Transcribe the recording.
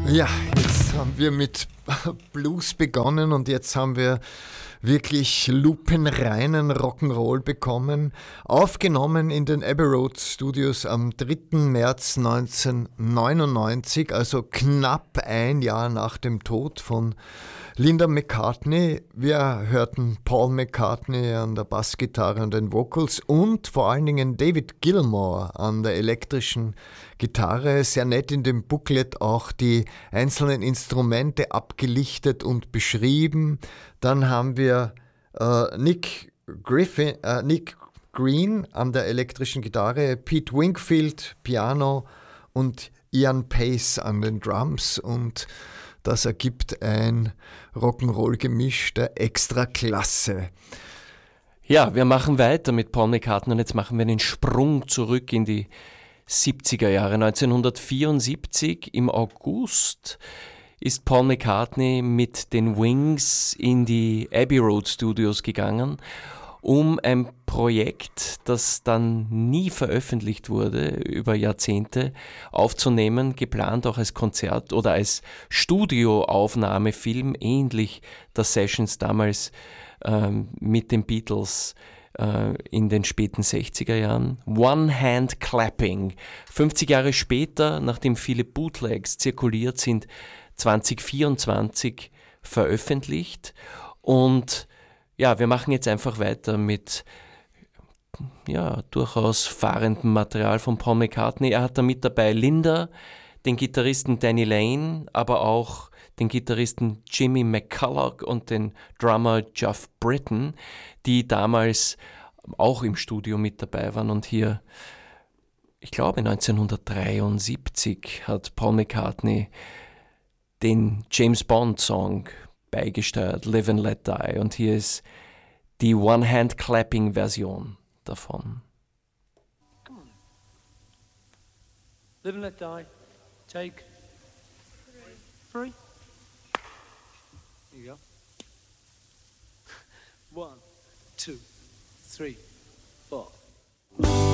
Ja, jetzt haben wir mit Blues begonnen und jetzt haben wir wirklich lupenreinen Rock'n'Roll bekommen. Aufgenommen in den Abbey Road Studios am 3. März 1999, also knapp ein Jahr nach dem Tod von Linda McCartney. Wir hörten Paul McCartney an der Bassgitarre und den Vocals und vor allen Dingen David Gilmour an der elektrischen Gitarre. Sehr nett in dem Booklet auch die einzelnen Instrumente abgelichtet und beschrieben. Dann haben wir Nick Green an der elektrischen Gitarre, Pete Wingfield Piano und Ian Pace an den Drums, und das ergibt ein Rock'n'Roll-Gemisch der Extraklasse. Ja, wir machen weiter mit Paul McCartney und jetzt machen wir einen Sprung zurück in die 70er Jahre. 1974 im August ist Paul McCartney mit den Wings in die Abbey Road Studios gegangen, um ein Projekt, das dann nie veröffentlicht wurde, über Jahrzehnte aufzunehmen, geplant auch als Konzert oder als Studioaufnahmefilm, ähnlich der Sessions damals mit den Beatles in den späten 60er Jahren. One Hand Clapping. 50 Jahre später, nachdem viele Bootlegs zirkuliert sind, 2024 veröffentlicht. Und ja, wir machen jetzt einfach weiter mit durchaus fahrendem Material von Paul McCartney. Er hat da mit dabei Linda, den Gitarristen Danny Lane, aber auch den Gitarristen Jimmy McCulloch und den Drummer Geoff Britton, die damals auch im Studio mit dabei waren. Und hier, ich glaube 1973, hat Paul McCartney den James Bond Song beigesteuert, Live and Let Die. Und hier ist die One-Hand-Clapping-Version davon. Come on. Live and Let Die. Take 3. Here you go. 1, 2, 3, 4.